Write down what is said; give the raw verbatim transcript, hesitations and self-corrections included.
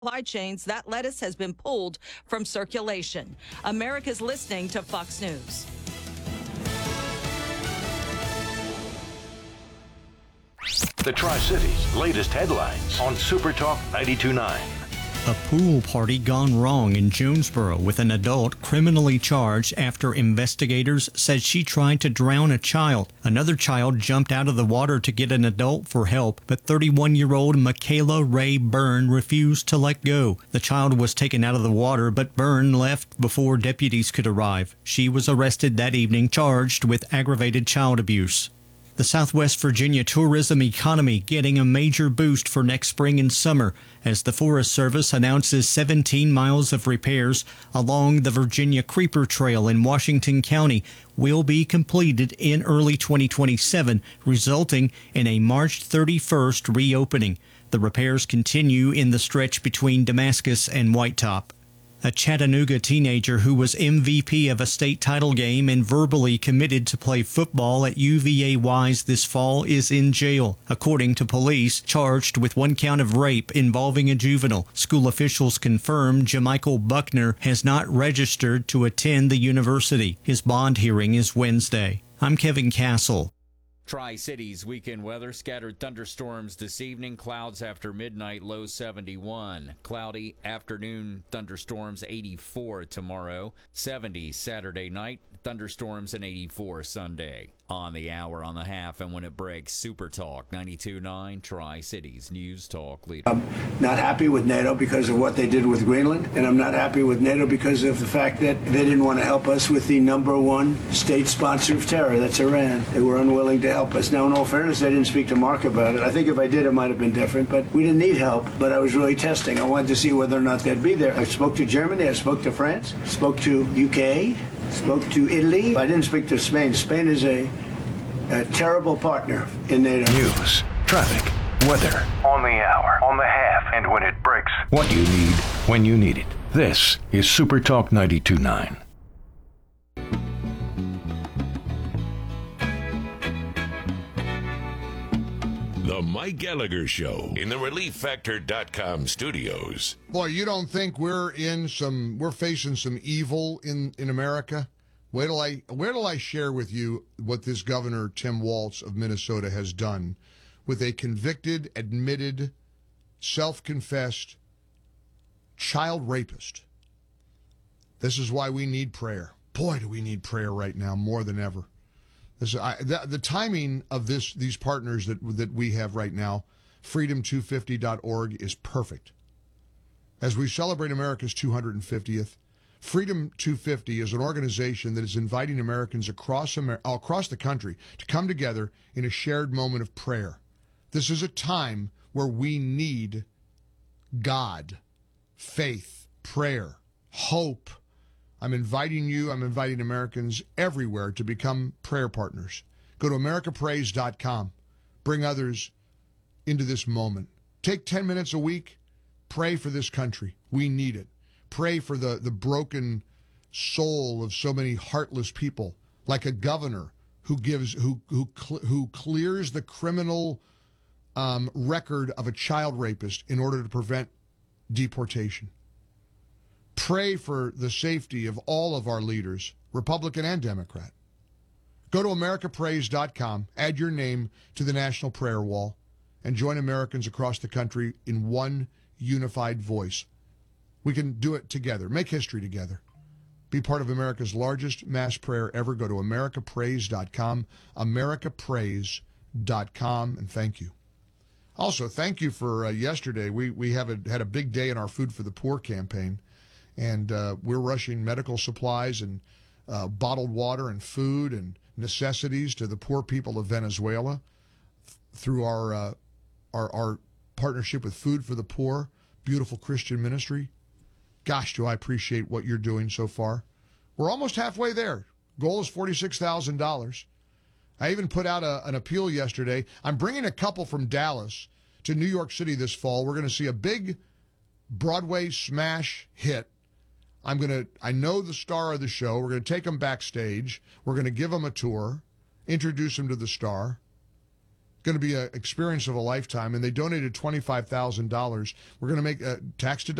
supply chains, that lettuce has been pulled from circulation. America's listening to Fox News. The Tri-Cities' latest headlines on Super Talk ninety-two point nine. A pool party gone wrong in Jonesboro with an adult criminally charged after investigators said she tried to drown a child. Another child jumped out of the water to get an adult for help, but thirty-one-year-old Michaela Ray Byrne refused to let go. The child was taken out of the water, but Byrne left before deputies could arrive. She was arrested that evening, charged with aggravated child abuse. The Southwest Virginia tourism economy getting a major boost for next spring and summer as the Forest Service announces seventeen miles of repairs along the Virginia Creeper Trail in Washington County will be completed in early twenty twenty-seven, resulting in a March thirty-first reopening. The repairs continue in the stretch between Damascus and White Top. A Chattanooga teenager who was M V P of a state title game and verbally committed to play football at U V A Wise this fall is in jail, according to police, charged with one count of rape involving a juvenile. School officials confirmed Jamichael Buckner has not registered to attend the university. His bond hearing is Wednesday. I'm Kevin Castle. Tri-Cities weekend weather, scattered thunderstorms this evening, clouds after midnight, low seventy-one. Cloudy afternoon thunderstorms, eighty-four tomorrow, seventy Saturday night, thunderstorms and eighty-four Sunday. On the hour, on the half, and when it breaks, Super Talk ninety-two point nine, Tri-Cities News Talk leader. I'm not happy with NATO because of what they did with Greenland, and I'm not happy with NATO because of the fact that they didn't want to help us with the number one state sponsor of terror, that's Iran. They were unwilling to help us. Now, in all fairness, I didn't speak to Mark about it. I think if I did, it might have been different, but we didn't need help, but I was really testing. I wanted to see whether or not they'd be there. I spoke to Germany, I spoke to France, spoke to U K, spoke to Italy. I didn't speak to Spain. Spain is a, a terrible partner in NATO. News, traffic, weather, on the hour, on the half, and when it breaks. What you need, when you need it. This is Super Talk ninety-two point nine. The Mike Gallagher Show in the Relief Factor dot com studios. Boy, you don't think we're in some, we're facing some evil in, in America? Wait till I, where till I share with you what this Governor Tim Walz of Minnesota has done with a convicted, admitted, self-confessed child rapist. This is why we need prayer. Boy, do we need prayer right now more than ever. This, I, the, the timing of this, these partners that that we have right now, freedom two fifty dot org, is perfect. As we celebrate America's two hundred fiftieth, Freedom two fifty is an organization that is inviting Americans across Amer- across the country to come together in a shared moment of prayer. This is a time where we need God, faith, prayer, hope. I'm inviting you, I'm inviting Americans everywhere to become prayer partners. Go to America Prays dot com. Bring others into this moment. Take ten minutes a week. Pray for this country. We need it. Pray for the, the broken soul of so many heartless people, like a governor who gives who who who clears the criminal um, record of a child rapist in order to prevent deportation. Pray for the safety of all of our leaders, Republican and Democrat. Go to America Prays dot com, add your name to the National Prayer Wall, and join Americans across the country in one unified voice. We can do it together. Make history together. Be part of America's largest mass prayer ever. Go to America Prays dot com, America Prays dot com, and thank you. Also, thank you for uh, yesterday. We we have a, had a big day in our Food for the Poor campaign, and uh, we're rushing medical supplies and uh, bottled water and food and necessities to the poor people of Venezuela th- through our, uh, our our partnership with Food for the Poor, beautiful Christian ministry. Gosh, do I appreciate what you're doing so far. We're almost halfway there. Goal is forty-six thousand dollars. I even put out a, an appeal yesterday. I'm bringing a couple from Dallas to New York City this fall. We're going to see a big Broadway smash hit. I'm going to, I know the star of the show. We're going to take them backstage. We're going to give them a tour, introduce them to the star. going to be an experience of a lifetime, and they donated twenty-five thousand dollars. We're going to make a tax deduction.